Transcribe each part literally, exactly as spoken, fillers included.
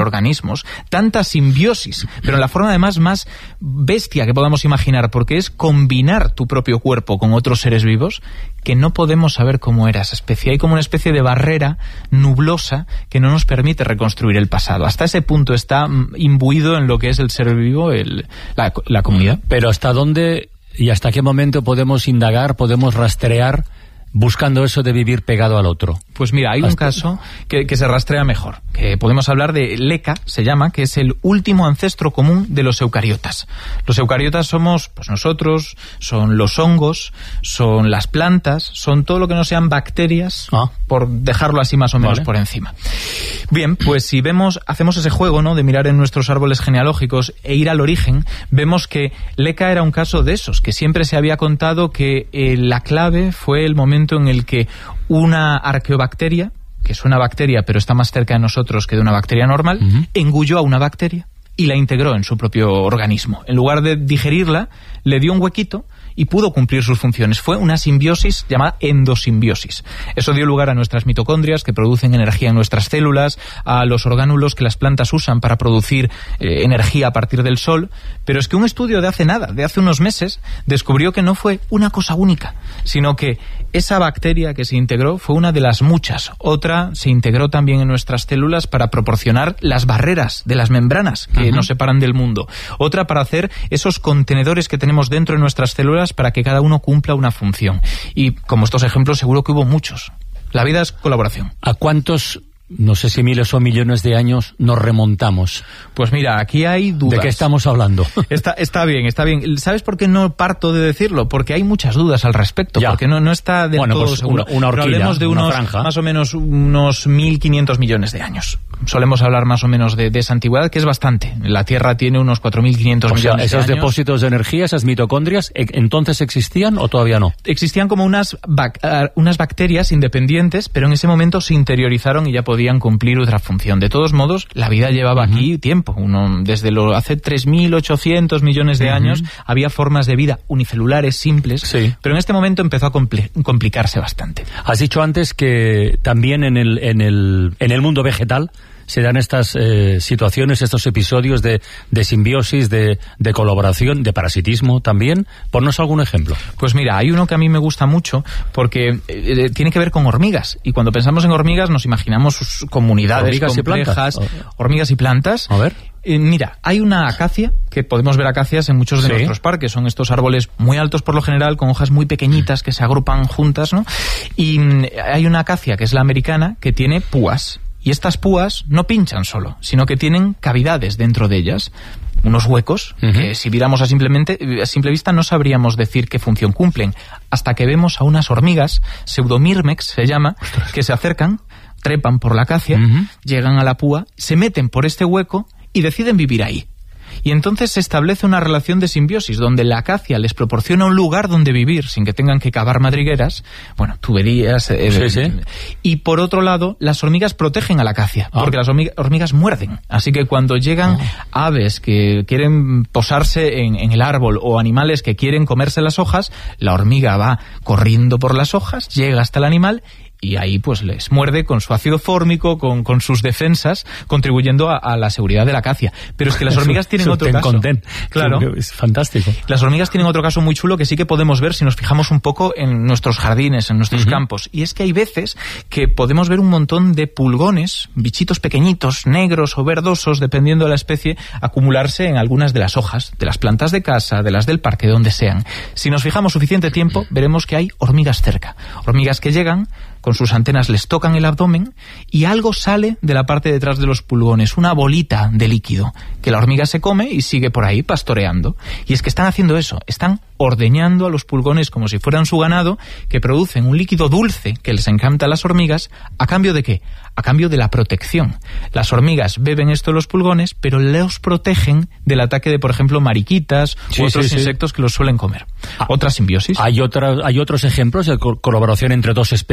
interorganismos, tanta simbiosis, pero en la forma además más bestia que podamos imaginar, porque es combinar tu propio cuerpo con otros seres vivos, que no podemos saber cómo era esa especie. Hay como una especie de barrera nublosa que no nos permite reconstruir el pasado. Hasta ese punto está imbuido en lo que es el ser vivo, el, la, la comunidad. Pero ¿hasta dónde y hasta qué momento podemos indagar, podemos rastrear buscando eso de vivir pegado al otro? Pues mira, hay un caso que, que se rastrea mejor, que podemos hablar de LECA, se llama, que es el último ancestro común de los eucariotas. Los eucariotas somos, pues nosotros, son los hongos, son las plantas, son todo lo que no sean bacterias, ah. por dejarlo así más o menos vale. por encima. Bien, pues si vemos, hacemos ese juego, ¿no?, de mirar en nuestros árboles genealógicos e ir al origen, vemos que LECA era un caso de esos, que siempre se había contado que eh, la clave fue el momento en el que una arqueobacteria, que es una bacteria pero está más cerca de nosotros que de una bacteria normal, uh-huh. engulló a una bacteria y la integró en su propio organismo. En lugar de digerirla, le dio un huequito y pudo cumplir sus funciones. Fue una simbiosis llamada endosimbiosis. Eso dio lugar a nuestras mitocondrias, que producen energía en nuestras células, a los orgánulos que las plantas usan para producir eh, energía a partir del sol. Pero es que un estudio de hace nada, de hace unos meses, descubrió que no fue una cosa única, sino que esa bacteria que se integró fue una de las muchas. Otra se integró también en nuestras células para proporcionar las barreras de las membranas que uh-huh. nos separan del mundo. Otra para hacer esos contenedores que tenemos dentro de nuestras células para que cada uno cumpla una función. Y como estos ejemplos seguro que hubo muchos. La vida es colaboración. ¿A cuántos, no sé si miles o millones de años, nos remontamos? Pues mira, aquí hay dudas. ¿De qué estamos hablando? Está, está bien, está bien. ¿Sabes por qué no parto de decirlo? Porque hay muchas dudas al respecto, ya. porque no, no está del bueno, todo pues seguro. Una, una horquilla, Pero hablemos de unos, una franja. más o menos unos mil quinientos millones de años. Solemos hablar más o menos de, de esa antigüedad, que es bastante. La Tierra tiene unos cuatro mil quinientos millones de años. ¿Esos depósitos de energía, esas mitocondrias, entonces existían o todavía no? Existían como unas, bac uh, unas bacterias independientes, pero en ese momento se interiorizaron y ya podían cumplir otra función. De todos modos, la vida llevaba uh-huh. aquí tiempo. Uno, desde lo, hace tres mil ochocientos millones de uh-huh. años había formas de vida unicelulares, simples, sí. pero en este momento empezó a compl complicarse bastante. Has dicho antes que también en el, en el, en el mundo vegetal se dan estas eh, situaciones, estos episodios de, de simbiosis, de, de colaboración, de parasitismo también. Ponnos algún ejemplo. Pues mira, hay uno que a mí me gusta mucho porque eh, tiene que ver con hormigas. Y cuando pensamos en hormigas nos imaginamos sus comunidades hormigas complejas, y plantas. hormigas y plantas. A ver. Eh, mira, hay una acacia, que podemos ver acacias en muchos de ¿Sí? nuestros parques. Son estos árboles muy altos por lo general, con hojas muy pequeñitas que se agrupan juntas, ¿no? Y mm, hay una acacia, que es la americana, que tiene púas. Y estas púas no pinchan solo, sino que tienen cavidades dentro de ellas, unos huecos, uh-huh. que si viéramos a, simplemente, a simple vista no sabríamos decir qué función cumplen, hasta que vemos a unas hormigas, Pseudomyrmex se llama, que se acercan, trepan por la acacia, uh-huh. llegan a la púa, se meten por este hueco y deciden vivir ahí. Y entonces se establece una relación de simbiosis donde la acacia les proporciona un lugar donde vivir sin que tengan que cavar madrigueras, bueno, tuberías, eh, sí, sí. y por otro lado las hormigas protegen a la acacia, ah. porque las hormigas, hormigas muerden, así que cuando llegan ah. aves que quieren posarse en, en el árbol o animales que quieren comerse las hojas, la hormiga va corriendo por las hojas, llega hasta el animal y ahí pues les muerde con su ácido fórmico, con, con sus defensas, contribuyendo a, a la seguridad de la acacia. Pero es que las hormigas tienen otro caso. Content. Claro. Es fantástico. Las hormigas tienen otro caso muy chulo que sí que podemos ver si nos fijamos un poco en nuestros jardines, en nuestros uh-huh. campos. Y es que hay veces que podemos ver un montón de pulgones, bichitos pequeñitos, negros o verdosos, dependiendo de la especie, acumularse en algunas de las hojas, de las plantas de casa, de las del parque, de donde sean. Si nos fijamos suficiente tiempo, veremos que hay hormigas cerca. Hormigas que llegan, con sus antenas les tocan el abdomen y algo sale de la parte de detrás de los pulgones, una bolita de líquido, que la hormiga se come y sigue por ahí pastoreando. Y es que están haciendo eso, están ordeñando a los pulgones como si fueran su ganado, que producen un líquido dulce que les encanta a las hormigas. ¿A cambio de qué? A cambio de la protección. Las hormigas beben esto de los pulgones, pero los protegen del ataque de, por ejemplo, mariquitas sí, u otros sí, insectos sí. que los suelen comer. Ah, Otra simbiosis. Hay, otra, hay otros ejemplos de co colaboración entre dos especies animales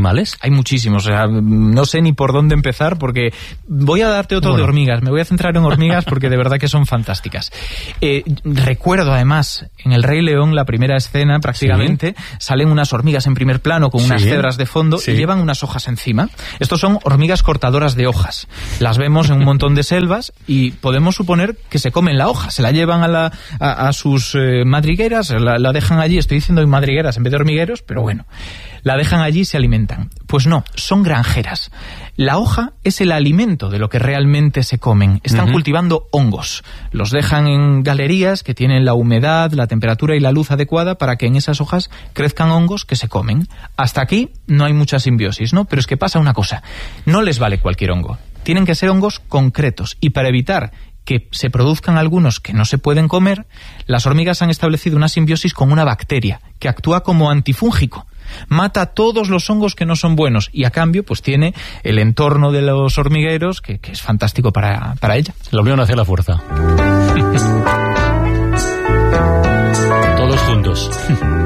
animales? Hay muchísimos, o sea, no sé ni por dónde empezar porque voy a darte otro bueno. de hormigas, me voy a centrar en hormigas porque de verdad que son fantásticas. Eh, recuerdo además, en El Rey León, la primera escena prácticamente, ¿sí? salen unas hormigas en primer plano con unas sí. cebras de fondo sí. y llevan unas hojas encima. Estos son hormigas cortadoras de hojas. Las vemos en un montón de selvas y podemos suponer que se comen la hoja, se la llevan a, la, a, a sus eh, madrigueras, la, la dejan allí, estoy diciendo en madrigueras en vez de hormigueros, pero bueno, la dejan allí y se alimentan. Pues no, son granjeras. La hoja es el alimento de lo que realmente se comen. Están uh-huh. cultivando hongos. Los dejan en galerías que tienen la humedad, la temperatura y la luz adecuada para que en esas hojas crezcan hongos que se comen. Hasta aquí no hay mucha simbiosis, ¿no? Pero es que pasa una cosa. No les vale cualquier hongo. Tienen que ser hongos concretos. Y para evitar que se produzcan algunos que no se pueden comer, las hormigas han establecido una simbiosis con una bacteria que actúa como antifúngico. Mata todos los hongos que no son buenos y a cambio pues tiene el entorno de los hormigueros que, que es fantástico para, para ella. La unión hace la fuerza. Todos juntos.